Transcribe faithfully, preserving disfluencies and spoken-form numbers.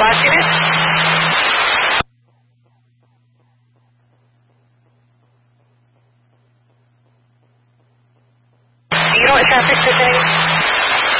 watching it? Do you know what traffic's saying?